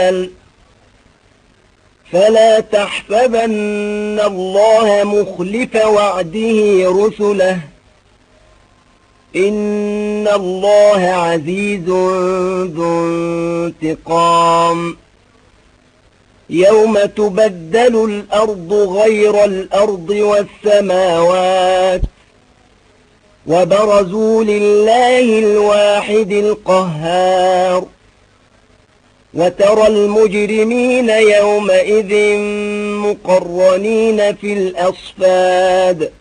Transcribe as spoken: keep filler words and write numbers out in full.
فلا تحسبن الله مخلف وعده رسله إن الله عزيز ذو انتقام يوم تبدل الأرض غير الأرض والسماوات وبرزوا لله الواحد القهار وترى المجرمين يومئذ مقرنين في الأصفاد